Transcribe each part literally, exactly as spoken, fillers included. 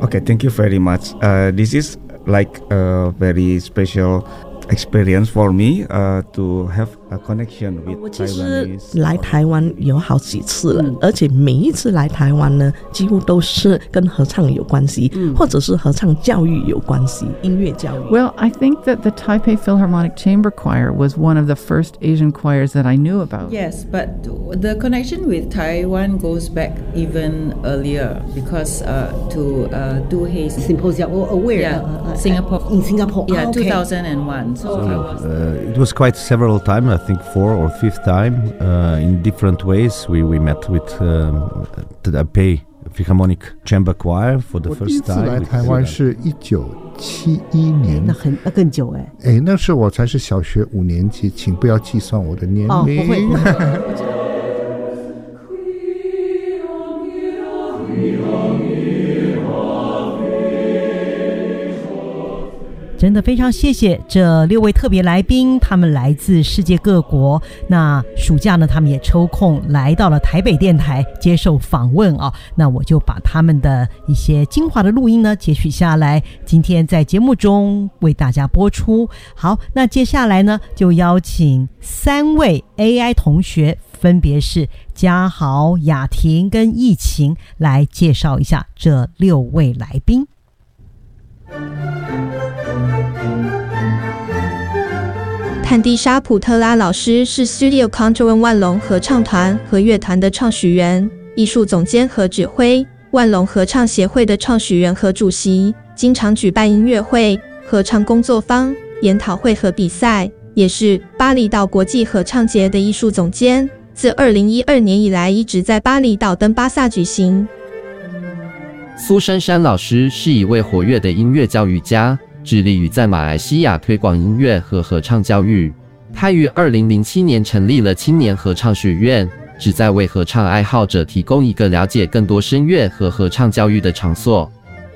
Okay, thank you very much. Uh, this is like a very special experience for me uh, to have a connection with 我其实 Taiwanese. 来台湾有好几次了，而且每一次来台湾呢，几乎都是跟合唱有关系，或者是合唱教育有关系，音乐教育。 Well, I think that the Taipei Philharmonic Chamber Choir was one of the first Asian choirs that I knew about. Yes, but the connection with Taiwan goes back even earlier because uh, to uh, do his Symposium or where? yeah, Uh, uh, Singapore. In Singapore. Yeah, Ah, okay. two thousand one. So, I was Uh, it was quite several times, I think four or fifth time, uh, in different ways. We, we met with um, Taipei Philharmonic Chamber Choir for the 我第一 first 次 time. 来 with 台湾 Sudan. 是一九七一年那，很那更久哎。 哎，那时候我才是小学五年级，请不要计算我的年龄。 哦，不会，不会。 真的非常谢谢这六位特别来宾，他们来自世界各国。那暑假呢，他们也抽空来到了台北电台接受访问啊。那我就把他们的一些精华的录音呢截取下来，今天在节目中为大家播出。好，那接下来呢，就邀请三位 A I 同学，分别是嘉豪、雅婷跟易晴，来介绍一下这六位来宾。 坦迪莎普特拉老师是 Studio Contour 万隆合唱团和乐团的创始人、艺术总监和指挥，万隆合唱协会的创始人和主席，经常举办音乐会、合唱工作坊、研讨会和比赛，也是巴厘岛国际合唱节的艺术总监。自二零一二年以来，一直在巴厘岛登巴萨举行。 苏珊珊老师是一位活跃的音乐教育家，致力于在马来西亚推广音乐和合唱教育。他于二零零七年成立了青年合唱学院，旨在为合唱爱好者提供一个了解更多声乐和合唱教育的场所。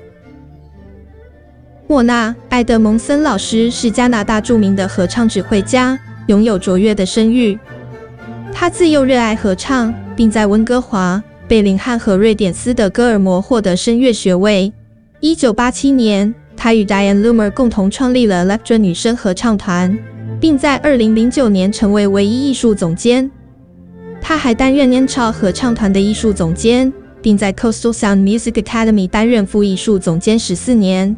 莫娜·埃德蒙森老师是加拿大著名的合唱指挥家，拥有卓越的声誉。他自幼热爱合唱，并在温哥华、贝林汉和瑞典斯德哥尔摩获得声乐学位。一九八七年，他与 Diane Loomer 共同创立了 Electra 女声合唱团，并在二零零九年成为唯一艺术总监。他还担任 Yancha 合唱团的艺术总监，并在 Coastal Sound Music Academy 担任副艺术总监十四年。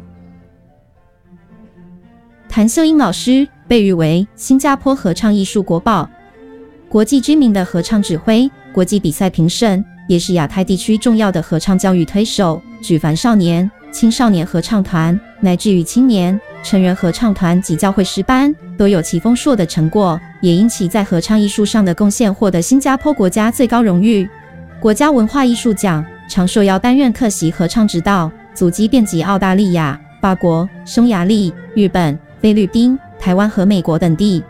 谭秀英老师被誉为新加坡合唱艺术国宝，国际知名的合唱指挥、国际比赛评审，也是亚太地区重要的合唱教育推手，举凡少年、青少年合唱团，乃至于青年、成人合唱团及教会诗班，都有其丰硕的成果，也因其在合唱艺术上的贡献获得新加坡国家最高荣誉国家文化艺术奖，常受邀担任客席合唱指导，足迹遍及澳大利亚、法国、匈牙利、日本、菲律宾、台湾和美国等地。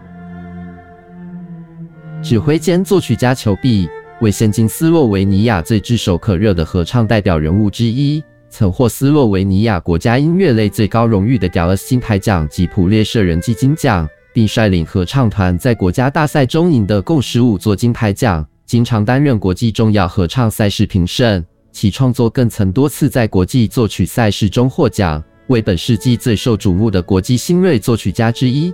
指挥兼作曲家裘比为现今斯洛维尼亚最炙手可热的合唱代表人物之一，曾获斯洛维尼亚国家音乐类最高荣誉的 Gallas 金牌奖及普列舍人基金奖，并率领合唱团在国家大赛中赢得共十五座金牌奖，经常担任国际重要合唱赛事评审，其创作更曾多次在国际作曲赛事中获奖，为本世纪最受瞩目的国际新锐作曲家之一。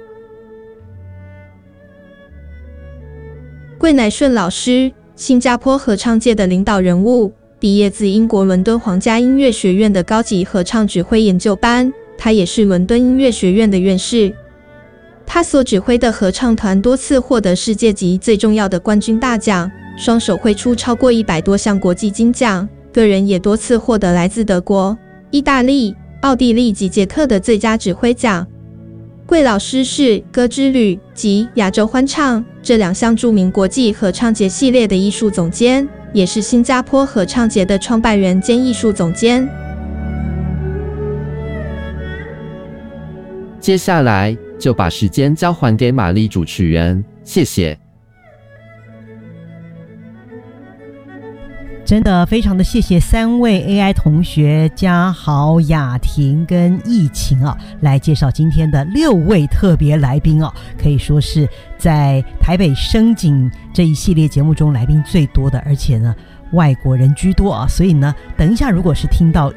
桂乃顺老师，新加坡合唱界的领导人物，毕业自英国伦敦皇家音乐学院的高级合唱指挥研究班，他也是伦敦音乐学院的院士。他所指挥的合唱团多次获得世界级最重要的冠军大奖，双手挥出超过一百多项国际金奖，个人也多次获得来自德国、意大利、奥地利及捷克的最佳指挥奖。桂老师是《歌之旅》及《亚洲欢唱》这两项著名国际合唱节系列的艺术总监，也是新加坡合唱节的创办人兼艺术总监。 接下来就把时间交还给玛丽主持人，谢谢。 真的非常的谢谢三位 A I 同学嘉豪、雅婷跟易晴啊，来介绍今天的六位特别来宾啊，可以说是在台北声景这一系列节目中来宾最多的，而且呢外国人居多啊，所以呢等一下如果是听到